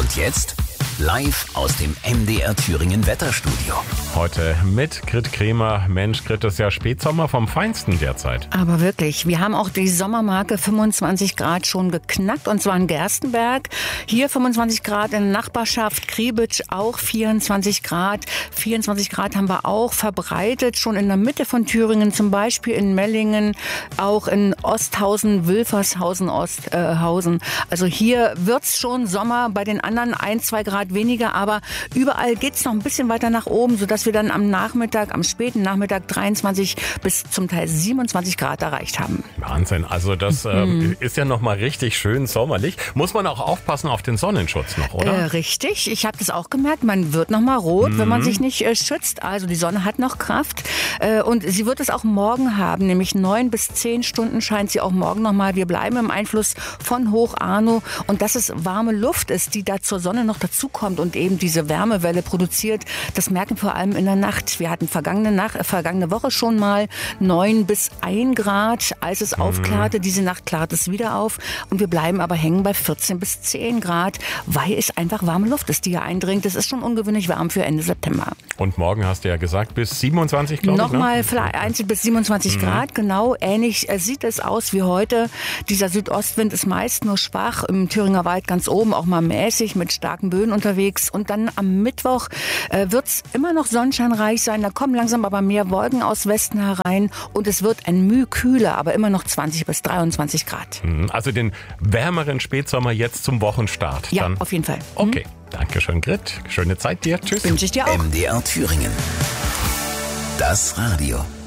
Und jetzt live aus dem MDR Thüringen Wetterstudio. Heute mit Grit Kremer. Mensch, Grit, ist ja Spätsommer vom Feinsten derzeit. Aber wirklich, wir haben auch die Sommermarke 25 Grad schon geknackt, und zwar in Gerstenberg. Hier 25 Grad, in der Nachbarschaft Kriebitsch auch 24 Grad. 24 Grad haben wir auch verbreitet, schon in der Mitte von Thüringen, zum Beispiel in Mellingen, auch in Osthausen, Wilfershausen, Osthausen. Also hier wird's schon Sommer, bei den anderen 1-2 Grad weniger, aber überall geht's noch ein bisschen weiter nach oben, sodass wir dann am Nachmittag, am späten Nachmittag 23 bis zum Teil 27 Grad erreicht haben. Wahnsinn, also das ist ja nochmal richtig schön sommerlich. Muss man auch aufpassen auf den Sonnenschutz noch, oder? Richtig, ich habe das auch gemerkt, man wird nochmal rot, wenn man sich nicht schützt. Also die Sonne hat noch Kraft und sie wird es auch morgen haben, nämlich 9 bis 10 Stunden scheint sie auch morgen nochmal. Wir bleiben im Einfluss von Hoch Arno, und dass es warme Luft ist, die da zur Sonne noch dazukommt und eben diese Wärmewelle produziert, das merken wir vor allem in der Nacht. Wir hatten vergangene Woche schon mal 9 bis 1 Grad, als es aufklarte. Diese Nacht klart es wieder auf, und wir bleiben aber hängen bei 14 bis 10 Grad, weil es einfach warme Luft ist, die hier eindringt. Es ist schon ungewöhnlich warm für Ende September. Und morgen hast du ja gesagt, bis 27, glaube ich. Nochmal vielleicht 1 bis 27 Grad, genau. Ähnlich sieht es aus wie heute. Dieser Südostwind ist meist nur schwach, im Thüringer Wald ganz oben auch mal mäßig mit starken Böen unterwegs. Und dann am Mittwoch wird es immer noch sonnenscheinreich sein. Da kommen langsam aber mehr Wolken aus Westen herein, und es wird ein Mühe kühler, aber immer noch 20 bis 23 Grad. Also den wärmeren Spätsommer jetzt zum Wochenstart. Ja, dann. auf jeden Fall. Okay, danke schön, Grit. Schöne Zeit dir. Tschüss. Wünsche ich dir auch. MDR Thüringen. Das Radio.